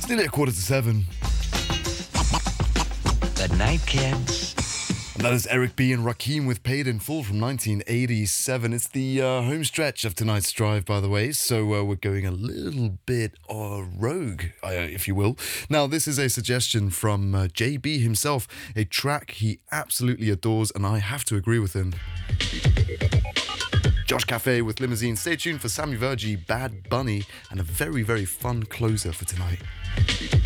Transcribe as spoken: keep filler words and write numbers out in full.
Nearly a quarter to seven. Good night, kids. And that is Eric B. and Rakim with Paid in Full from nineteen eighty-seven. It's the uh, home stretch of tonight's drive, by the way, so uh, we're going a little bit uh, rogue, uh, if you will. Now, this is a suggestion from uh, J B himself, a track he absolutely adores, and I have to agree with him. Josh Cafe with Limousine. Stay tuned for Sammy Virgi, Bad Bunny, and a very, very fun closer for tonight.